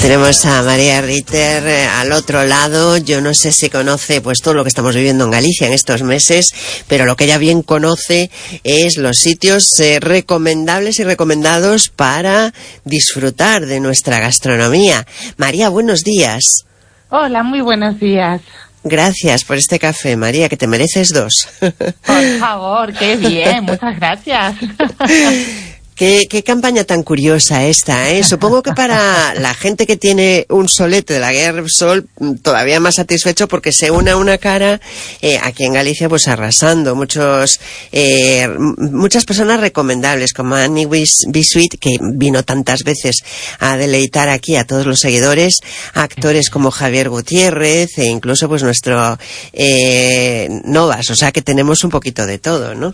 Tenemos a María Ritter al otro lado. Yo no sé si conoce pues todo lo que estamos viviendo en Galicia en estos meses, pero lo que ella bien conoce es los sitios recomendables y recomendados para disfrutar de nuestra gastronomía. María, buenos días. Hola, muy buenos días. Gracias por este café, María, que te mereces 2. Por favor, qué bien, muchas gracias. Qué campaña tan curiosa esta, ¿eh? Supongo que para la gente que tiene un solete de la Guía Repsol, todavía más satisfecho porque se une a una cara aquí en Galicia pues arrasando. Muchas personas recomendables, como Annie Bisuit, que vino tantas veces a deleitar aquí a todos los seguidores, actores como Javier Gutiérrez e incluso pues nuestro Novas, o sea que tenemos un poquito de todo, ¿no?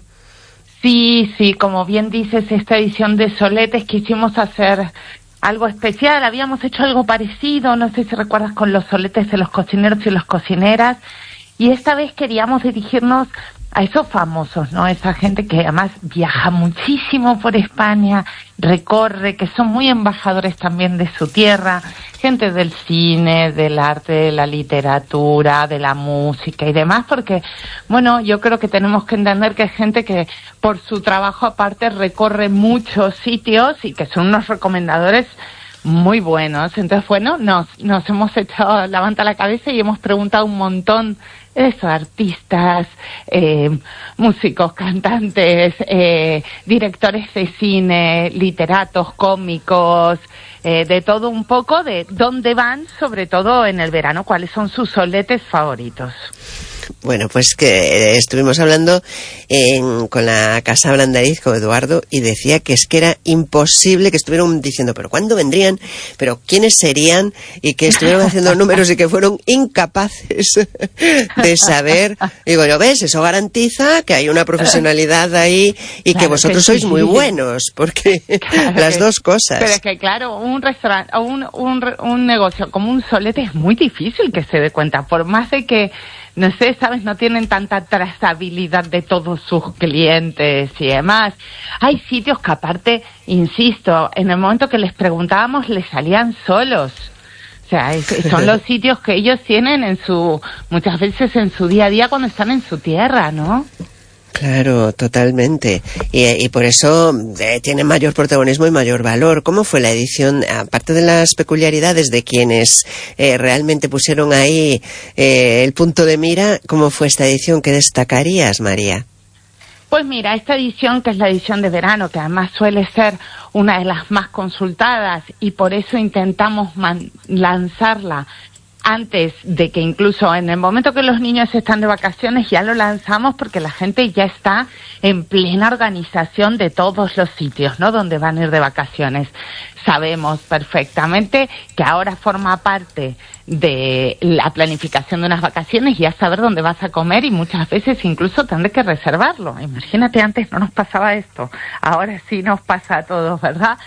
Sí, como bien dices, esta edición de Soletes quisimos hacer algo especial. Habíamos hecho algo parecido, no sé si recuerdas, con los soletes de los cocineros y las cocineras. Y esta vez queríamos dirigirnos a esos famosos, ¿no? Esa gente que además viaja muchísimo por España, recorre, que son muy embajadores también de su tierra, gente del cine, del arte, de la literatura, de la música y demás, porque, bueno, yo creo que tenemos que entender que hay gente que por su trabajo aparte recorre muchos sitios y que son unos recomendadores muy buenos. Entonces, bueno, nos hemos echado la manta a la cabeza y hemos preguntado un montón de esos artistas, músicos, cantantes, directores de cine, literatos, cómicos, de todo un poco, de dónde van, sobre todo en el verano, cuáles son sus soletes favoritos. Bueno, pues que estuvimos hablando con la Casa Blandariz, con Eduardo, y decía que es que era imposible, que estuvieron diciendo, pero ¿cuándo vendrían? ¿Pero quiénes serían? Y que estuvieron haciendo números y que fueron incapaces de saber. Digo, ¿lo ves? Eso garantiza que hay una profesionalidad ahí y claro, que vosotros sois muy buenos, porque claro, las dos cosas. Pero es que, claro, un restaurante o un negocio como un solete es muy difícil que se dé cuenta, por más de que, no sé, ¿sabes? No tienen tanta trazabilidad de todos sus clientes y demás. Hay sitios que aparte, insisto, en el momento que les preguntábamos, les salían solos. O sea, son los sitios que ellos tienen muchas veces en su día a día cuando están en su tierra, ¿no? Claro, totalmente. Y por eso tiene mayor protagonismo y mayor valor. ¿Cómo fue la edición? Aparte de las peculiaridades de quienes realmente pusieron ahí el punto de mira, ¿cómo fue esta edición? ¿Qué destacarías, María? Pues mira, esta edición, que es la edición de verano, que además suele ser una de las más consultadas y por eso intentamos lanzarla antes de que, incluso en el momento que los niños están de vacaciones, ya lo lanzamos porque la gente ya está en plena organización de todos los sitios, ¿no?, donde van a ir de vacaciones. Sabemos perfectamente que ahora forma parte de la planificación de unas vacaciones ya saber dónde vas a comer, y muchas veces incluso tendré que reservarlo. Imagínate, antes no nos pasaba esto, ahora sí nos pasa a todos, ¿verdad?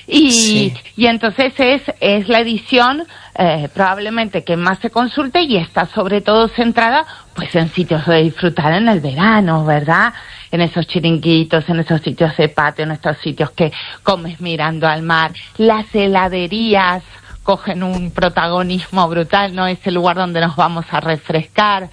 Y entonces es la edición probablemente que más se consulte y está sobre todo centrada pues en sitios de disfrutar en el verano, ¿verdad? En esos chiringuitos, en esos sitios de patio, en estos sitios que comes mirando al mar. Las heladerías cogen un protagonismo brutal, ¿no? Es el lugar donde nos vamos a refrescar.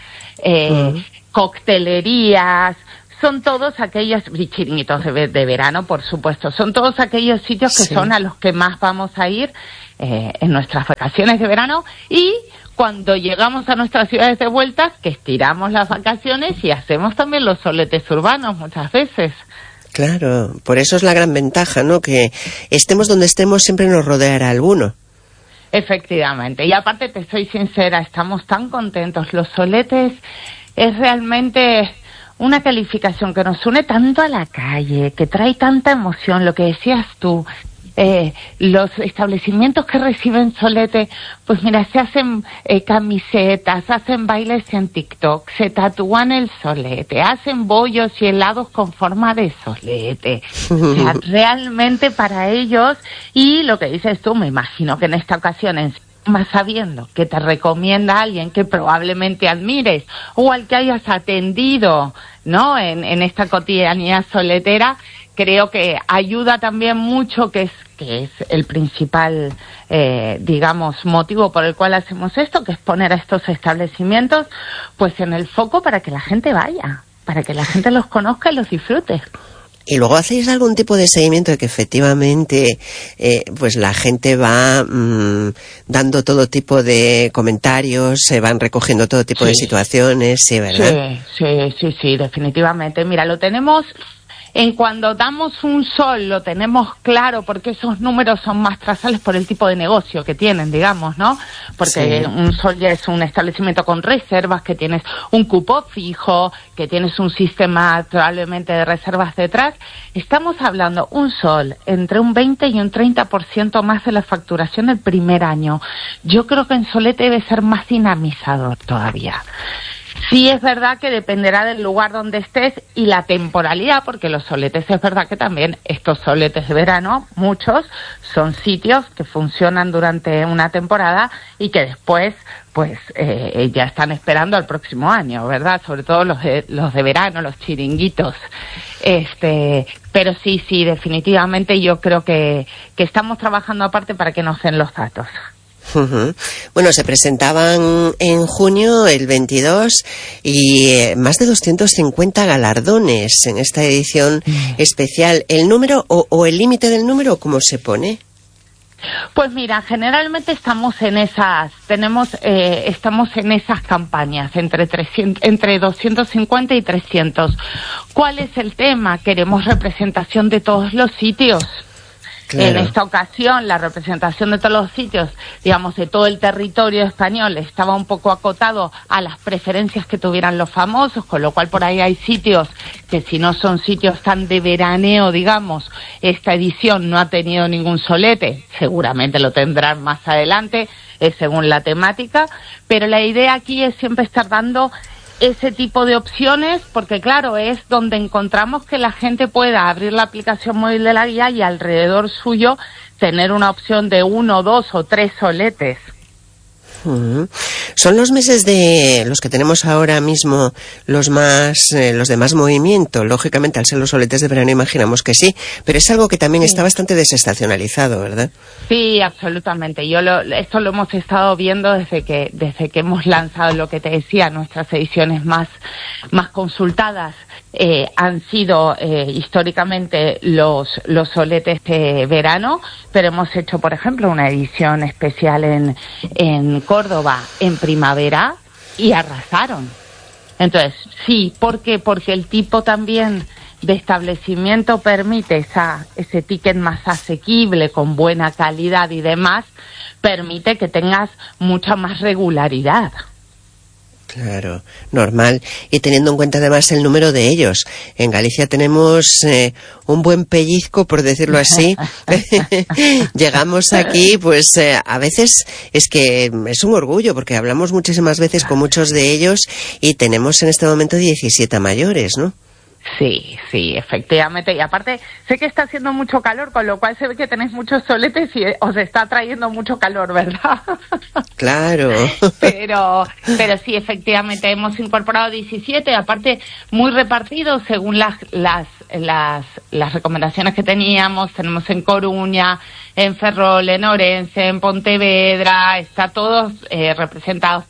Coctelerías. Son todos aquellos chiringuitos de verano, por supuesto. Son todos aquellos sitios que son a los que más vamos a ir en nuestras vacaciones de verano, y cuando llegamos a nuestras ciudades de vuelta, que estiramos las vacaciones y hacemos también los soletes urbanos muchas veces. Claro, por eso es la gran ventaja, ¿no? Que estemos donde estemos, siempre nos rodeará alguno. Efectivamente. Y aparte, te soy sincera, estamos tan contentos. Los soletes es realmente una calificación que nos une tanto a la calle, que trae tanta emoción, lo que decías tú. Los establecimientos que reciben solete, pues mira, se hacen camisetas, hacen bailes en TikTok, se tatúan el solete, hacen bollos y helados con forma de solete. O sea, realmente para ellos, y lo que dices tú, me imagino que en esta ocasión, más sabiendo que te recomienda a alguien que probablemente admires o al que hayas atendido, ¿no?, en esta cotidianidad soletera, creo que ayuda también mucho, que es el principal, digamos, motivo por el cual hacemos esto, que es poner a estos establecimientos pues en el foco para que la gente vaya, para que la gente los conozca y los disfrute. Y luego hacéis algún tipo de seguimiento de que efectivamente pues la gente va dando todo tipo de comentarios, se van recogiendo todo tipo de situaciones, ¿sí, verdad? Sí, definitivamente. Mira, lo tenemos... En cuando damos un sol lo tenemos claro, porque esos números son más trazables por el tipo de negocio que tienen, digamos, ¿no? Porque un sol ya es un establecimiento con reservas, que tienes un cupo fijo, que tienes un sistema probablemente de reservas detrás. Estamos hablando un sol entre un 20 y un 30% más de la facturación el primer año. Yo creo que en Solete debe ser más dinamizador todavía. Sí, es verdad que dependerá del lugar donde estés y la temporalidad, porque los soletes, es verdad que también estos soletes de verano, muchos, son sitios que funcionan durante una temporada y que después, pues, ya están esperando al próximo año, ¿verdad? Sobre todo los de verano, los chiringuitos. Pero sí, definitivamente yo creo que estamos trabajando aparte para que nos den los datos. Bueno, se presentaban en junio, el 22, y más de 250 galardones en esta edición especial. ¿El número o el límite del número, cómo se pone? Pues mira, generalmente estamos en esas campañas, entre 250 y 300. ¿Cuál es el tema? Queremos representación de todos los sitios. Claro. En esta ocasión, la representación de todos los sitios, digamos, de todo el territorio español, estaba un poco acotado a las preferencias que tuvieran los famosos, con lo cual por ahí hay sitios que, si no son sitios tan de veraneo, digamos, esta edición no ha tenido ningún solete, seguramente lo tendrán más adelante, según la temática, pero la idea aquí es siempre estar dando ese tipo de opciones, porque claro, es donde encontramos que la gente pueda abrir la aplicación móvil de la guía y alrededor suyo tener una opción de 1, 2 o 3 soletes. Son los meses de los que tenemos ahora mismo los de más movimiento. Lógicamente, al ser los soletes de verano imaginamos que sí, pero es algo que también está bastante desestacionalizado, ¿verdad? Sí, absolutamente. Esto lo hemos estado viendo desde que hemos lanzado, lo que te decía, nuestras ediciones más consultadas. Han sido históricamente los soletes de verano, pero hemos hecho, por ejemplo, una edición especial en Córdoba en primavera y arrasaron. Entonces, sí, ¿por qué? Porque el tipo también de establecimiento permite ese ticket más asequible, con buena calidad y demás, permite que tengas mucha más regularidad. Claro, normal. Y teniendo en cuenta además el número de ellos. En Galicia tenemos un buen pellizco, por decirlo así. Llegamos aquí, pues a veces es que es un orgullo, porque hablamos muchísimas veces con muchos de ellos y tenemos en este momento 17 mayores, ¿no? Sí, efectivamente. Y aparte, sé que está haciendo mucho calor, con lo cual se ve que tenéis muchos soletes y os está trayendo mucho calor, ¿verdad? Claro. Pero sí, efectivamente, hemos incorporado 17, aparte muy repartidos según las recomendaciones que teníamos. Tenemos en Coruña, en Ferrol, en Orense, en Pontevedra, está todos representados,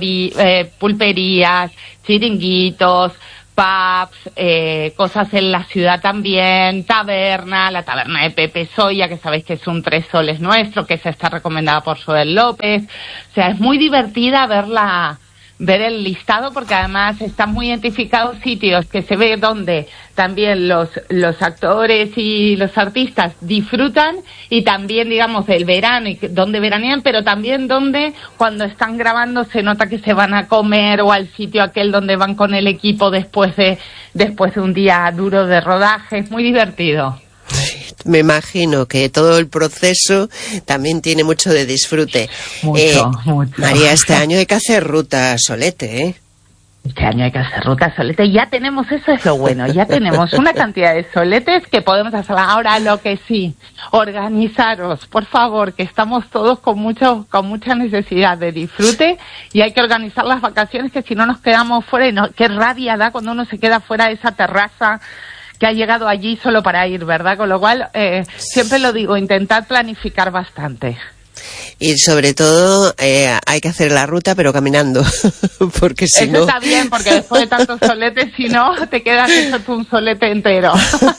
pulperías, chiringuitos, pubs, cosas en la ciudad también, la taberna de Pepe Soya, que sabéis que es un 3 soles nuestro, que esa está recomendada por Joel López. O sea, es muy divertida ver el listado, porque además están muy identificados sitios que se ve donde también los actores y los artistas disfrutan, y también, digamos, del verano y donde veranean, pero también donde cuando están grabando se nota que se van a comer, o al sitio aquel donde van con el equipo después de un día duro de rodaje. Es muy divertido. Me imagino que todo el proceso también tiene mucho de disfrute. Mucho. María, este año hay que hacer ruta solete, ¿eh? Este año hay que hacer ruta solete. Ya tenemos, eso es lo bueno, ya tenemos una cantidad de soletes que podemos hacer. Ahora, lo que sí, organizaros, por favor, que estamos todos con mucha necesidad de disfrute, y hay que organizar las vacaciones, que si no nos quedamos fuera. Y qué rabia da cuando uno se queda fuera de esa terraza que ha llegado allí solo para ir, ¿verdad? Con lo cual, siempre lo digo, intentad planificar bastante. Y sobre todo hay que hacer la ruta pero caminando, porque si Eso no... está bien, porque después de tantos soletes, si no, te quedas hecho tú un solete entero.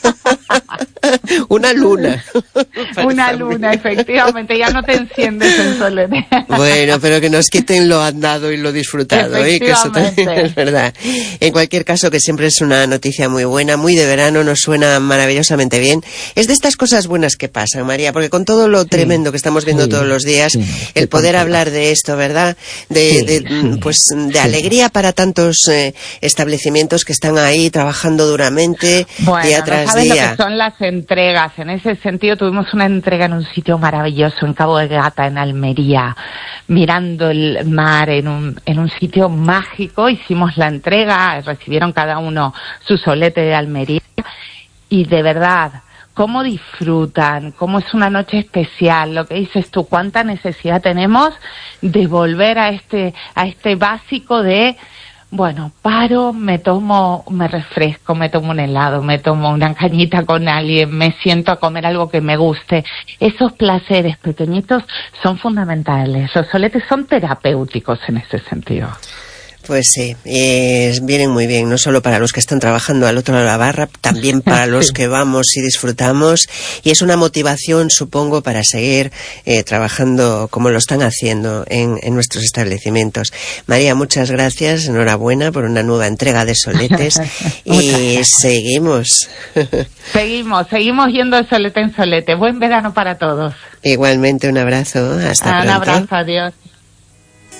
Una luna. Una luna, efectivamente, ya no te enciendes en solete. Bueno, pero que nos quiten lo andado y lo disfrutado, que eso también es verdad. En cualquier caso, que siempre es una noticia muy buena, muy de verano, nos suena maravillosamente bien. Es de estas cosas buenas que pasan, María, porque con todo lo tremendo que estamos viendo todos los días, el poder hablar de esto, ¿verdad? De alegría para tantos establecimientos que están ahí trabajando duramente, día tras no sabes día. lo que son las entregas. En ese sentido, tuvimos una entrega en un sitio maravilloso, en Cabo de Gata, en Almería, mirando el mar en un sitio mágico. Hicimos la entrega, recibieron cada uno su solete de Almería, y de verdad, cómo disfrutan, cómo es una noche especial, lo que dices tú, cuánta necesidad tenemos de volver a este básico de, bueno, paro, me refresco, me tomo un helado, me tomo una cañita con alguien, me siento a comer algo que me guste. Esos placeres pequeñitos son fundamentales. Los soletes son terapéuticos en ese sentido. Pues sí, vienen muy bien, no solo para los que están trabajando al otro lado de la barra, también para los que vamos y disfrutamos, y es una motivación, supongo, para seguir trabajando como lo están haciendo en nuestros establecimientos. María, muchas gracias, enhorabuena por una nueva entrega de soletes y seguimos. Seguimos yendo de solete en solete. Buen verano para todos. Igualmente, un abrazo, hasta pronto. Un abrazo, adiós.